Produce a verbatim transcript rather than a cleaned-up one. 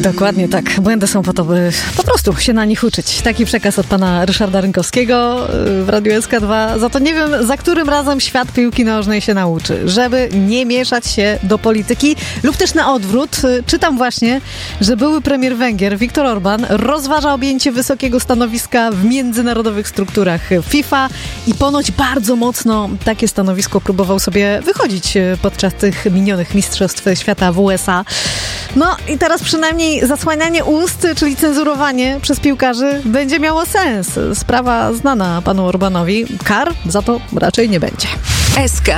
Dokładnie tak. Błędy są po to, by po prostu się na nich uczyć. Taki przekaz od pana Ryszarda Rynkowskiego w Radiu S K dwa. Za to nie wiem, za którym razem świat piłki nożnej się nauczy, żeby nie mieszać się do polityki lub też na odwrót. Czytam właśnie, że były premier Węgier Viktor Orban rozważa objęcie wysokiego stanowiska w międzynarodowych strukturach FIFA i ponoć bardzo mocno takie stanowisko próbował sobie wychodzić podczas tych minionych mistrzostw świata w U S A. No i teraz przynajmniej zasłanianie ust, czyli cenzurowanie przez piłkarzy będzie miało sens. Sprawa znana panu Orbanowi. Kar za to raczej nie będzie. S K